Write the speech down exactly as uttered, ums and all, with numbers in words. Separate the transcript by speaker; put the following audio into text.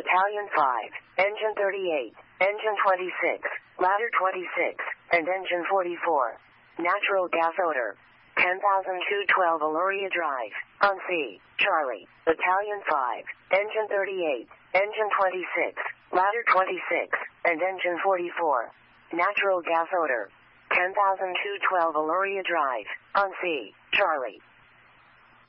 Speaker 1: Battalion five, Engine thirty-eight, Engine twenty-six, Ladder twenty-six, and Engine forty-four. Natural gas odor. ten thousand two hundred twelve Aluria Drive, on C, Charlie, Battalion five, Engine thirty-eight, Engine twenty-six, Ladder twenty-six, and Engine forty-four. Natural gas odor. ten thousand two hundred twelve Aluria Drive, on C, Charlie.